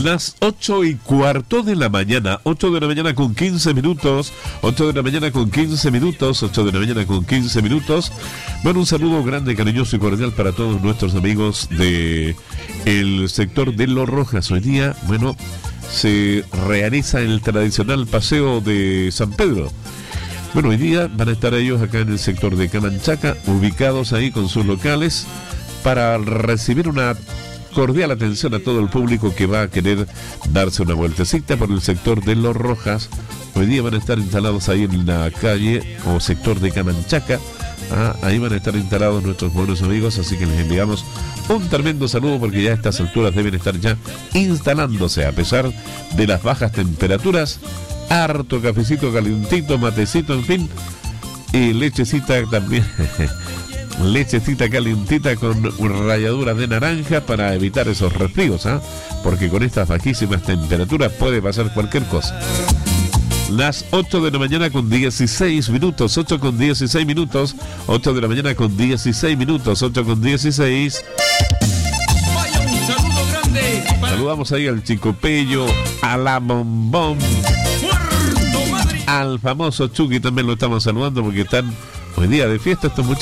Las 8:15 de la mañana, 8 de la mañana con 15 minutos, 8 de la mañana con 15 minutos, 8 de la mañana con 15 minutos. Bueno, un saludo grande, cariñoso y cordial para todos nuestros amigos de el sector de Los Rojas. Hoy día, bueno, se realiza el tradicional paseo de San Pedro. Bueno, hoy día van a estar ellos acá en el sector de Camanchaca, ubicados ahí con sus locales, para recibir una cordial atención a todo el público que va a querer darse una vueltecita por el sector de Los Rojas. Hoy día van a estar instalados ahí en la calle o sector de Camanchaca. Ahí van a estar instalados nuestros buenos amigos, así que les enviamos un tremendo saludo, porque ya a estas alturas deben estar ya instalándose, a pesar de las bajas temperaturas. Harto cafecito calientito, matecito, en fin, y lechecita también. Lechecita calientita con ralladuras de naranja para evitar esos resfríos, porque con estas bajísimas temperaturas puede pasar cualquier cosa. Las 8 de la mañana con 16 minutos, 8 con 16 minutos, 8 de la mañana con 16 minutos, 8 con 16. Vaya, un saludo grande. Saludamos ahí al Chico Pello, a la Bombón, al famoso Chucky también lo estamos saludando, porque están hoy día de fiesta estos muchachos.